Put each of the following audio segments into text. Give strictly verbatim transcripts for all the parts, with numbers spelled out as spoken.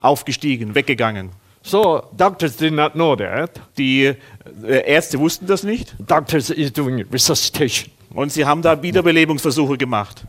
aufgestiegen, weggegangen. So doctors did not know that. Die äh, Ärzte wussten das nicht Doctors is doing resuscitation. und sie haben da Wiederbelebungsversuche gemacht.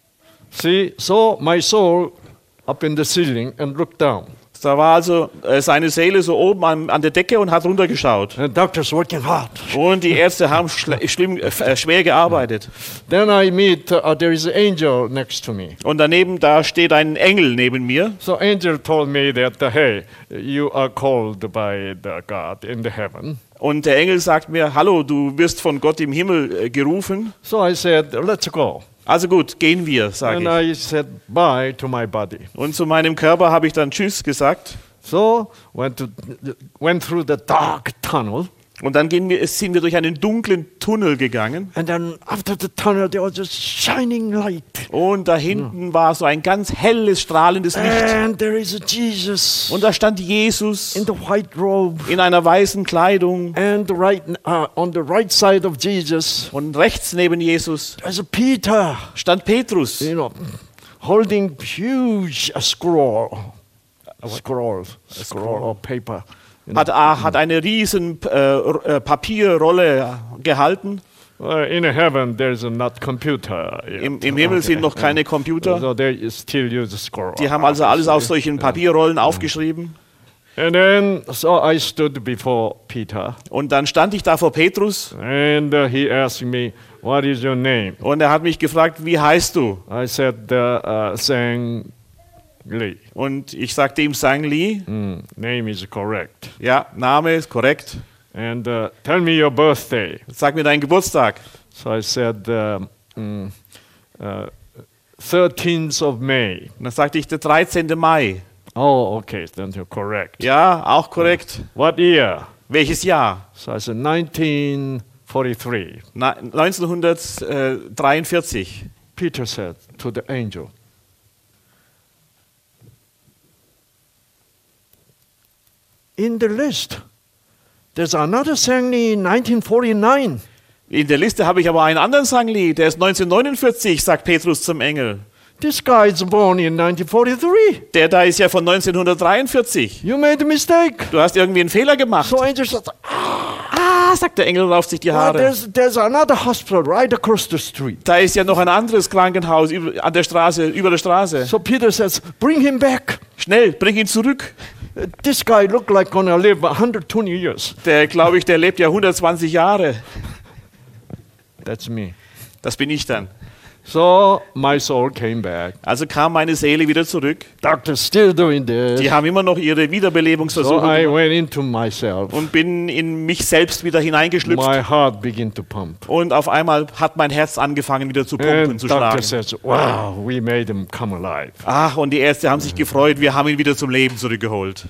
See, so my soul up in the ceiling and looked down. Da war also äh, seine Seele so oben an, an der Decke und hat runtergeschaut. And doctors working hard. Und die Ärzte haben schl- schlimm, äh, schwer gearbeitet. Then I meet, uh, there is an angel next to me. Und daneben, da steht ein Engel neben mir. So angel told me that, uh, hey, you are called by the God in the heaven. Und der Engel sagt mir, hallo, du wirst von Gott im Himmel äh, gerufen. So I said, let's go. Also gut, gehen wir, sage And ich. I said bye to my body. Und zu meinem Körper habe ich dann Tschüss gesagt. So went to went through the dark tunnel. Und dann gehen wir, sind wir durch einen dunklen Tunnel gegangen. And then after the tunnel there was a shining light. Und da hinten war so ein ganz helles, strahlendes Licht. And there is a Jesus Und da stand Jesus in the white robe. in einer weißen Kleidung. And the right uh, on the right side of Jesus Und rechts neben Jesus there's a Peter, stand Petrus. you know, holding huge a scroll. A scroll, a scroll of paper. You know. Hat, ah, hat eine riesen äh, äh, Papierrolle gehalten. Uh, in heaven there's a not computer. yet. Im, Im Himmel sind noch keine Computer. So they still use a scroll. Die haben also alles auf solchen Papierrollen aufgeschrieben. And then so I stood before Peter, Und dann stand ich da vor Petrus and uh, he asked me, "What is your name?" und er hat mich gefragt, wie heißt du? I said, uh, uh, "Sang Lee." Und ich sagte ihm Sang Lee. Mm, name is correct. Ja, Name ist korrekt. And uh, tell me your birthday. Sag mir deinen Geburtstag. So I said, uh, mm, uh, thirteenth of May. Und dann sagte ich, der dreizehnten Mai. Oh, okay, then you're correct. Ja, auch korrekt. What year? Welches Jahr? So I said nineteen forty-three. Na, neunzehnhundertdreiundvierzig. Peter said to the angel, in the list, there's another Sang Lee in nineteen forty-nine. In der Liste habe ich aber einen anderen Sang Lee, der ist neunzehnhundertneunundvierzig, sagt Petrus zum Engel. This guy is born in nineteen forty-three. Der da ist ja von neunzehnhundertdreiundvierzig. You made a mistake. Du hast irgendwie einen Fehler gemacht. So angel said, Ah, sagt der Engel und rauft sich die well, Haare. there's, there's another hospital right across the street. Da ist ja noch ein anderes Krankenhaus über, an der Straße, über der Straße. So Peter says, bring him back. Schnell, bring ihn zurück. Uh, This guy looked like gonna live one hundred twenty years. Der, glaube ich, der lebt ja hundertzwanzig Jahre. That's me. Das bin ich dann. So my soul came back. Also kam meine Seele wieder zurück. Doctor's still doing this. Die haben immer noch ihre So Wiederbelebungsversuche I gemacht. went into myself. Und bin in mich selbst wieder hineingeschlüpft. My heart began to pump. Und auf einmal hat mein Herz angefangen wieder zu pumpen, And zu doctor schlagen. says, wow, we made him come alive. Ach, und die Ärzte haben sich gefreut, wir haben ihn wieder zum Leben zurückgeholt.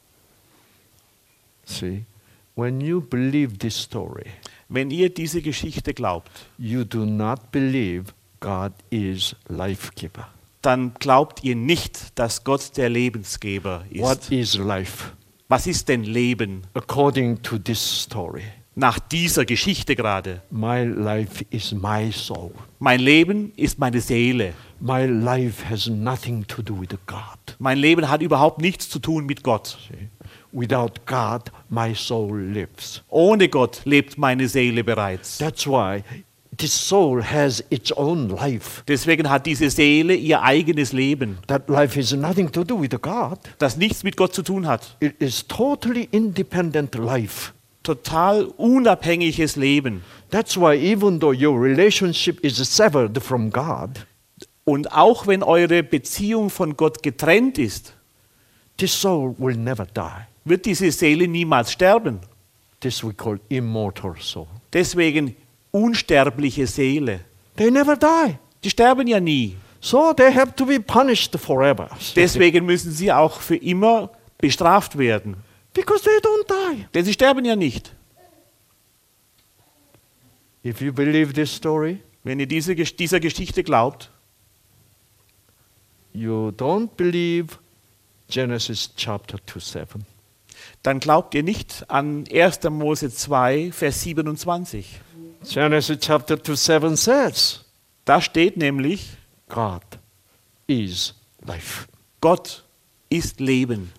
See, when you believe this story, Wenn ihr diese Geschichte glaubt, you do not believe God is life giver. dann glaubt ihr nicht, dass Gott der Lebensgeber What ist. is life? Was ist denn Leben According to this story, nach dieser Geschichte gerade? my life is my soul. Mein Leben ist meine Seele. My life has nothing to do with God. Mein Leben hat überhaupt nichts zu tun mit Gott. See? Without God, my soul lives. Ohne Gott lebt meine Seele bereits. That's why this soul has its own life. Deswegen hat diese Seele ihr eigenes Leben, That life has nothing to do with God. das nichts mit Gott zu tun hat. It is totally independent life. Total unabhängiges Leben. That's why even though your relationship is severed from God, Und auch wenn eure Beziehung von Gott getrennt ist, this soul will never die. wird diese Seele niemals sterben. This we call immortal soul. Deswegen unsterbliche Seele. They never die. Die sterben ja nie. So they have to be punished forever. Deswegen müssen sie auch für immer bestraft werden. Because they don't die. Denn sie sterben ja nicht. If you believe this story, Wenn ihr diese, dieser Geschichte glaubt, you don't believe Genesis chapter two seven. dann glaubt ihr nicht an erster Mose zwei, Vers siebenundzwanzig. Genesis chapter two seven says, Da steht nämlich, God is life. Gott ist Leben.